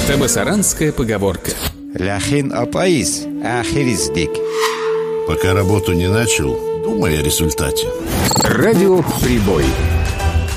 Табасаранская поговорка. Ляхин апаис, ахириздик. Пока работу не начал, думай о результате. Радио «Прибой».